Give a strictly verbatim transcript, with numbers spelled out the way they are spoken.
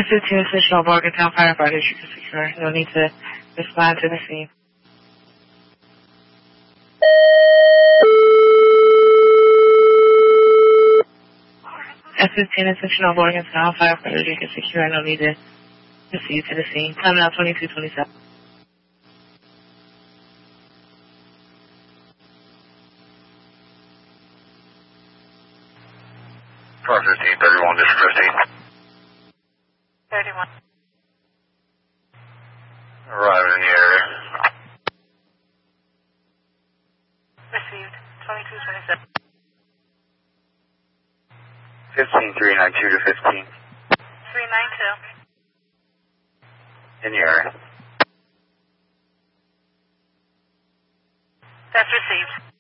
S fifteen additional Morgantown firefighters, you can secure. You'll need to respond to the scene. S fifteen additional Morgantown firefighters, you can secure. No need to proceed to the scene. Time now twenty-two twenty-seven. Car fifteen thirty-one, this is fifteen. thirty-one. Arriving in the area. Received. twenty-two twenty-seven. fifteen three nine two to fifteen. three nine two. In the area. That's received.